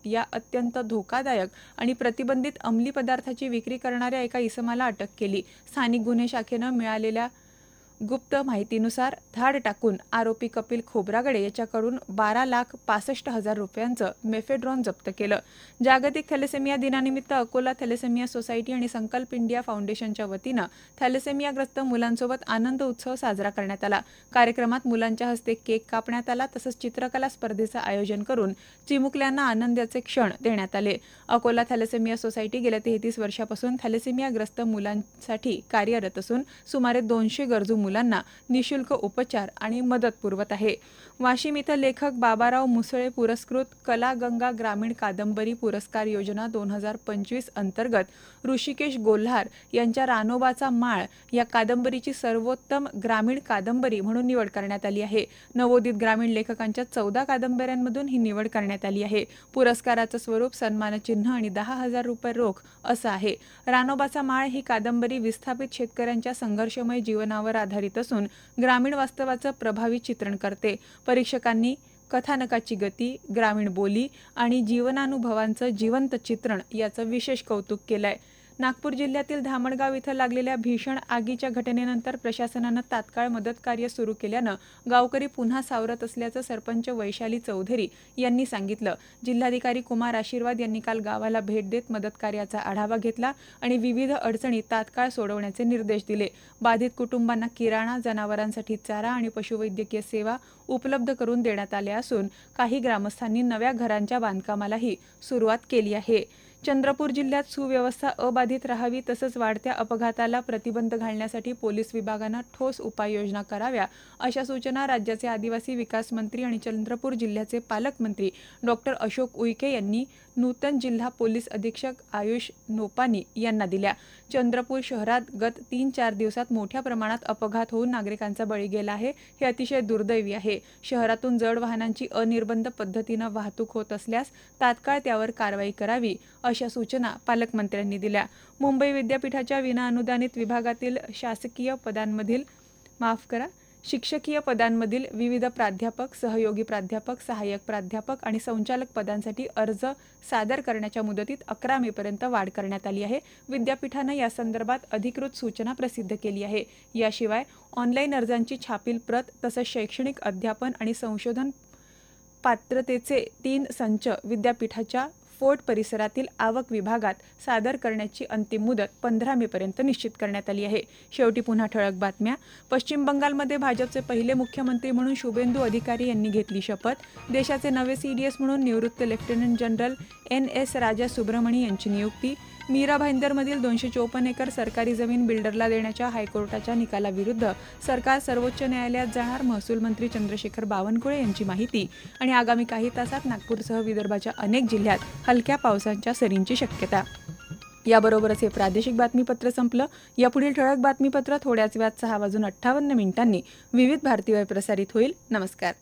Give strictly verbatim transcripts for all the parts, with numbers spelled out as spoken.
या अत्यंत धोकादायक आणि प्रतिबंधित अंमली पदार्थाची विक्री करणाऱ्या एका इसमाला अटक केली. स्थानिक गुन्हे शाखेनं मिळालेल्या गुप्त माहितीनुसार धाड टाकून आरोपी कपिल खोब्रागडे याच्याकडून बारा लाख पासष्ट हजार रुपयांचं मेफेड्रॉन जप्त केलं. जागतिक थॅलेसेमिया दिनानिमित्त अकोला थॅलेसेमिया सोसायटी आणि संकल्प इंडिया फाउंडेशनच्या वतीनं थॅलेसेमियाग्रस्त मुलांसोबत आनंद उत्सव साजरा करण्यात आला. कार्यक्रमात मुलांच्या हस्ते केक कापण्यात आला तसंच चित्रकला स्पर्धेचं आयोजन करून चिमुकल्यांना आनंदाचे क्षण देण्यात आले. अकोला थॅलेसेमिया सोसायटी गेल्या तेहतीस वर्षापासून थॅलेसेमियाग्रस्त मुलांसाठी कार्यरत असून सुमारे दोनशे गरजू मुलांना निशुल्क उपचार आणि मदत पुरवत आहे. वाशिम इथं लेखक बाबाराव मुसळे पुरस्कृत कला गंगा ग्रामीण कादंबरी पुरस्कार योजना दोन हजार पंचवीस अंतर्गत ऋषिकेश गोल्हार यांच्या रानोबाचा माळ या कादंबरीची सर्वोत्तम ग्रामीण कादंबरी म्हणून निवड करण्यात आली आहे. नवोदित ग्रामीण लेखकांच्या चौदा कादंबऱ्यांमधून ही निवड करण्यात आली आहे. पुरस्काराचं स्वरूप सन्मानचिन्ह आणि दहा हजार रुपये रोख असं आहे. रानोबाचा माळ ही कादंबरी विस्थापित शेतकऱ्यांच्या संघर्षमय जीवनावर आधारित असून ग्रामीण वास्तवाचं प्रभावी चित्रण करते. परीक्षकांनी कथानकाची गती, ग्रामीण बोली आणि जीवनानुभवांचं जिवंत चित्रण याचं विशेष कौतुक केलंय. नागपूर जिल्ह्यातील धामणगाव इथं लागलेल्या भीषण आगीच्या घटनेनंतर प्रशासनानं तात्काळ मदत कार्य सुरू केल्यानं गावकरी पुन्हा सावरत असल्याचं सरपंच वैशाली चौधरी यांनी सांगितलं. जिल्हाधिकारी कुमार आशीर्वाद यांनी काल गावाला भेट देत मदत कार्याचा आढावा घेतला आणि विविध अडचणी तात्काळ सोडवण्याचे निर्देश दिले. बाधित कुटुंबांना किराणा, जनावरांसाठी चारा आणि पशुवैद्यकीय सेवा उपलब्ध करून देण्यात आल्या असून काही ग्रामस्थांनी नव्या घरांच्या बांधकामालाही सुरुवात केली आहे. चंद्रपूर जिल्ह्यात सुव्यवस्था अबाधित राहावी तसंच वाढत्या अपघाताला प्रतिबंध घालण्यासाठी पोलीस विभागानं ठोस उपाययोजना कराव्या अशा सूचना राज्याचे आदिवासी विकास मंत्री आणि चंद्रपूर जिल्ह्याचे पालकमंत्री डॉक्टर अशोक उईके यांनी नूतन जिल्हा पोलीस अधीक्षक आयुष नोपानी यांना दिल्या. चंद्रपूर शहरात गत तीन चार दिवसात मोठ्या प्रमाणात अपघात होऊन नागरिकांचा बळी गेला आहे. हे अतिशय दुर्दैवी आहे. शहरातून जड वाहनांची अनिर्बंध पद्धतीनं वाहतूक होत असल्यास तात्काळ त्यावर कारवाई करावी अशा सूचना पालकमंत्र्यांनी दिल्या. मुंबई विद्यापीठाच्या विनाअनुदानित विभागातील शासकीय पदांमधील माफ करा शिक्षकीय पदांमधील विविध प्राध्यापक, सहयोगी प्राध्यापक, सहाय्यक प्राध्यापक आणि संचालक पदांसाठी अर्ज सादर करण्याच्या मुदतीत अकरा मे पर्यंत वाढ करण्यात आली आहे. विद्यापीठानं या संदर्भात अधिकृत सूचना प्रसिद्ध केली आहे. याशिवाय ऑनलाईन अर्जांची छापील प्रत तसंच शैक्षणिक अध्यापन आणि संशोधन पात्रतेचे तीन संच विद्यापीठाच्या फोर्ट परिसरातील आवक विभागात सादर करण्याची अंतिम मुदत पंधरा मे पर्यंत निश्चित करण्यात आली आहे. शेवटी पुन्हा ठळक बातम्या. पश्चिम बंगालमध्ये भाजपचे पहिले मुख्यमंत्री म्हणून शुभेंदू अधिकारी यांनी घेतली शपथ. देशाचे नवे सीडीएस म्हणून निवृत्त लेफ्टनंट जनरल एन एस राजा सुब्रमणी यांची नियुक्ती. मीरा भाईंदरमधील दोनशे चौपन्न एकर सरकारी जमीन बिल्डरला देण्याच्या हायकोर्टाच्या निकालाविरुद्ध सरकार सर्वोच्च न्यायालयात जाणार. महसूल मंत्री चंद्रशेखर बावनकुळे यांची माहिती. आणि आगामी काही तासात नागपूरसह विदर्भाच्या अनेक जिल्ह्यात हलक्या पावसाच्या सरींची शक्यता. याबरोबरच हे प्रादेशिक बातमीपत्र संपलं. यापुढील ठळक बातमीपत्र थोड्याच वेळात सहा वाजून अठ्ठावन्न मिनिटांनी विविध भारतीवर प्रसारित होईल. नमस्कार.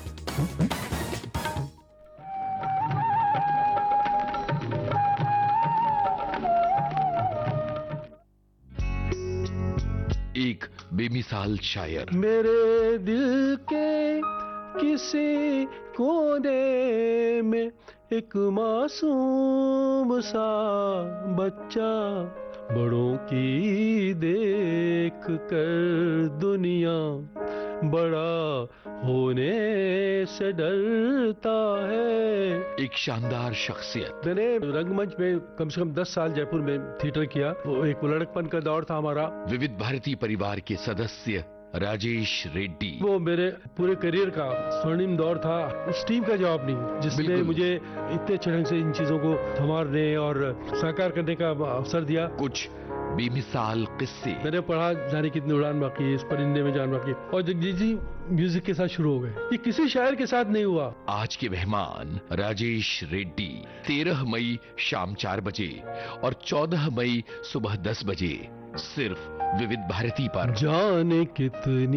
एक बेमिसाल शायर. मेरे दिल के किसी कोने में एक मासूम सा बच्चा बड़ों की देख कर दुनिया बड़ा होने से डरता है. एक शानदार शख्सियत. मैंने रंगमंच में कम से कम दस साल जयपुर में थिएटर किया. वो एक लड़कपन का दौर था हमारा. विविध भारती परिवार के सदस्य राजेश रेड्डी. वो मेरे पूरे करियर का स्वर्णिम दौर था. उस टीम का जवाब नहीं जिसने मुझे इतने अच्छे ढंग से इन चीजों को संवारने और साकार करने का अवसर दिया. कुछ बेमिसाल किस्से. मैंने पढ़ा जाने कितनी उड़ान बाकी है, इस परिंदे में जान बाकी. और जगजीत जी म्यूजिक के साथ शुरू हो गए. ये किसी शायर के साथ नहीं हुआ. आज के मेहमान राजेश रेड्डी. तेरह मई शाम चार बजे और चौदह मई सुबह दस बजे सिर्फ विविध भारती पर. जाने कितनी